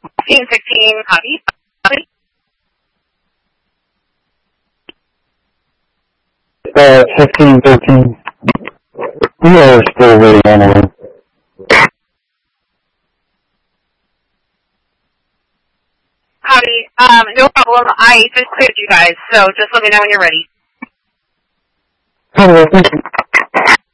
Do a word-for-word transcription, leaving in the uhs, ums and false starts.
fifteen sixteen, copy. Copy. Uh, fifteen thirteen. We are still waiting on one. Copy. Um, no problem. I just cleared you guys, so just let me know when you're ready. Hello, thank you.